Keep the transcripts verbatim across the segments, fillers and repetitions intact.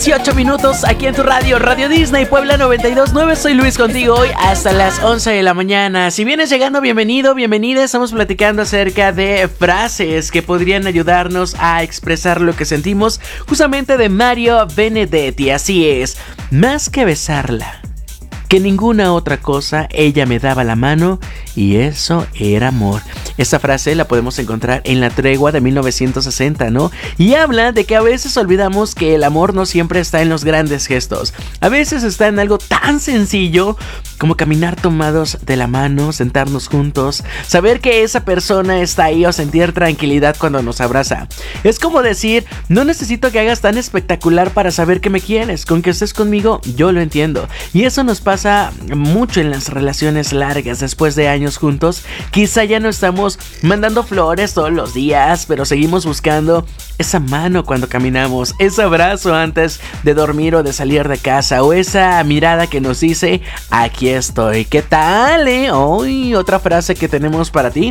dieciocho minutos aquí en tu radio, Radio Disney Puebla noventa y dos punto nueve. Soy Luis contigo hoy hasta las once de la mañana. Si vienes llegando, bienvenido, bienvenida. Estamos platicando acerca de frases que podrían ayudarnos a expresar lo que sentimos, justamente de Mario Benedetti. Así es, más que besarla, que ninguna otra cosa, ella me daba la mano y eso era amor. Esta frase la podemos encontrar en La Tregua de mil novecientos sesenta, ¿no? Y habla de que a veces olvidamos que el amor no siempre está en los grandes gestos. A veces está en algo tan sencillo como caminar tomados de la mano, sentarnos juntos, saber que esa persona está ahí o sentir tranquilidad cuando nos abraza. Es como decir, no necesito que hagas tan espectacular para saber que me quieres. Con que estés conmigo, yo lo entiendo. Y eso nos pasa mucho en las relaciones largas. Después de años juntos, quizá ya no estamos mandando flores todos los días, pero seguimos buscando esa mano cuando caminamos, ese abrazo antes de dormir o de salir de casa, o esa mirada que nos dice, aquí estoy. ¿Qué tal, eh? Hoy otra frase que tenemos para ti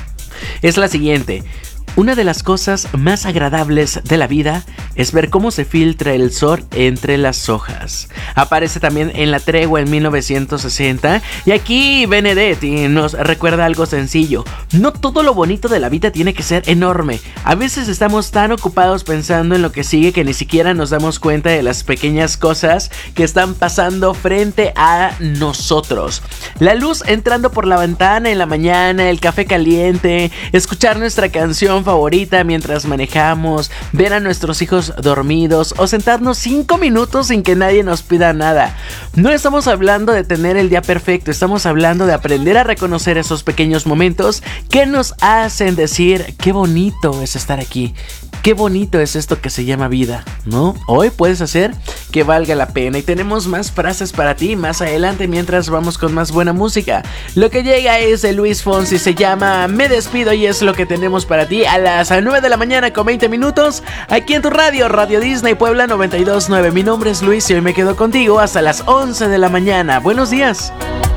es la siguiente: una de las cosas más agradables de la vida es ver cómo se filtra el sol entre las hojas. Aparece también en La Tregua en mil novecientos sesenta. Y aquí Benedetti nos recuerda algo sencillo: no todo lo bonito de la vida tiene que ser enorme. A veces estamos tan ocupados pensando en lo que sigue que ni siquiera nos damos cuenta de las pequeñas cosas que están pasando frente a nosotros. La luz entrando por la ventana en la mañana, el café caliente, escuchar nuestra canción favorita mientras manejamos, ver a nuestros hijos dormidos o sentarnos cinco minutos sin que nadie nos pida nada. No estamos hablando de tener el día perfecto, estamos hablando de aprender a reconocer esos pequeños momentos que nos hacen decir qué bonito es estar aquí, qué bonito es esto que se llama vida, ¿no? Hoy puedes hacer que valga la pena. Y tenemos más frases para ti más adelante mientras vamos con más buena música. Lo que llega es de Luis Fonsi, se llama Me Despido y es lo que tenemos para ti a las nueve de la mañana con veinte minutos aquí en tu radio, Radio Disney Puebla noventa y dos punto nueve. Mi nombre es Luis y hoy me quedo contigo hasta las once de la mañana. Buenos días.